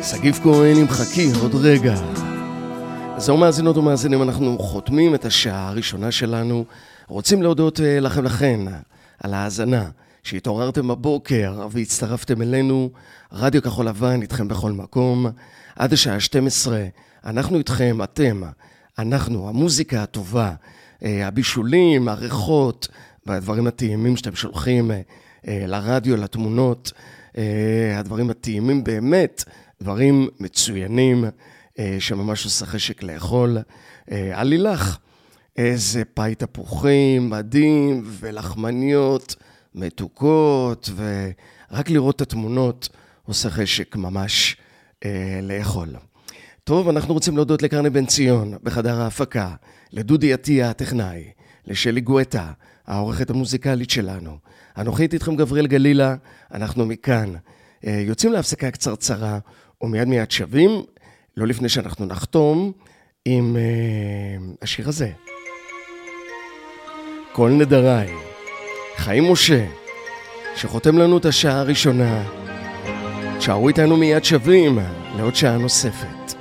סגיב כהן עם חכי עוד רגע. זהו מאזינות ומאזינים, אנחנו חותמים את השעה הראשונה שלנו. רוצים להודות לכם על ההאזנה שהתעוררתם בבוקר והצטרפתם אלינו. רדיו כחול לבן איתכם בכל מקום עד השעה 12. אנחנו איתכם, אתם, אנחנו, המוזיקה הטובה, הבישולים, הריחות והדברים הטעימים שאתם שולחים לרדיו, לתמונות, הדברים הטעימים באמת, דברים מצוינים שממש עושה חשק לאכול. עלילך, איזה פי תפוחים מדהים ולחמניות מתוקות, ורק לראות את התמונות עושה חשק ממש לאכול. טוב, אנחנו רוצים להודות לקרני בן ציון בחדר ההפקה, לדודי עטיה הטכנאי, לשלי גואטה העורכת המוזיקלית שלנו. אנוכית איתכם גבריאל גלילה, אנחנו מכאן יוצאים להפסקה קצרצרה ומיד שווים, לא לפני שאנחנו נחתום עם השיר הזה. כל נדריי, חיים משה, שחותם לנו את השעה הראשונה. תשארו איתנו מיד שווים לעוד שעה נוספת.